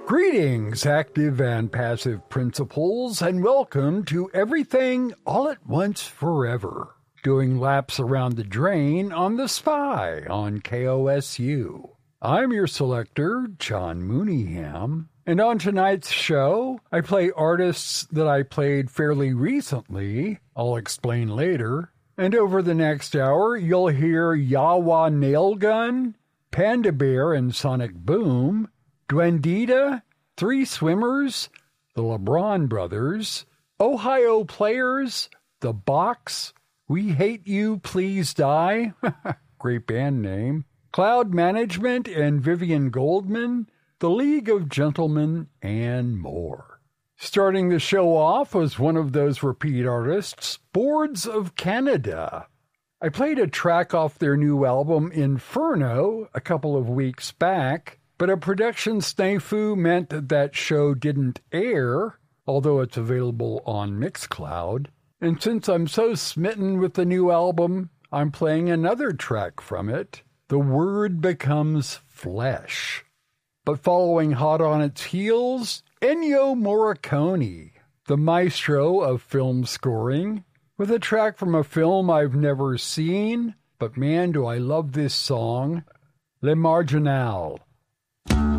Greetings, active and passive principles, and welcome to Everything All at Once Forever, doing laps around the drain on the Spy on KOSU. I'm your selector, John Mooneyham, and on tonight's show, I play artists that I played fairly recently, I'll explain later, and over the next hour, you'll hear Yawa Nailgun, Panda Bear and Sonic Boom, Dwendita, Three Swimmers, the LeBron Brothers, Ohio Players, The Box, We Hate You, Please Die, great band name, Cloud Management and Vivian Goldman, The League of Gentlemen, and more. Starting the show off was one of those repeat artists, Boards of Canada. I played a track off their new album, Inferno, a couple of weeks back, but a production snafu meant that show didn't air, although it's available on Mixcloud. And since I'm so smitten with the new album, I'm playing another track from it, The Word Becomes Flesh. But following hot on its heels, Ennio Morricone, the maestro of film scoring, with a track from a film I've never seen, but man, do I love this song, Le Marginal.